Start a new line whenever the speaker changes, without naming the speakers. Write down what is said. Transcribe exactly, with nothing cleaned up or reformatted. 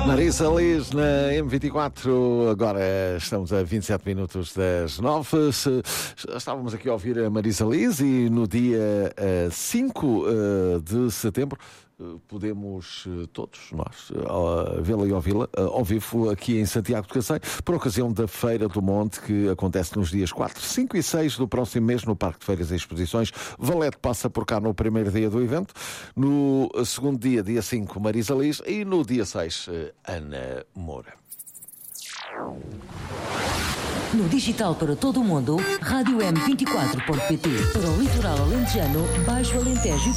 Marisa Liz na M vinte e quatro, agora estamos a vinte e sete minutos das nove. Estávamos aqui a ouvir a Marisa Liz e no dia cinco de setembro podemos todos nós vê-la e ouvi-la ao vivo aqui em Santiago de Cacém, por ocasião da Feira do Monte, que acontece nos dias quatro, cinco e seis do próximo mês no Parque de Feiras e Exposições. Valete passa por cá no primeiro dia do evento, no segundo dia, dia cinco, Marisa Liz, e no dia seis, Ana Moura.
No digital para todo o mundo, rádio m vinte e quatro ponto pt. Para o litoral alentejano, Baixo Alentejo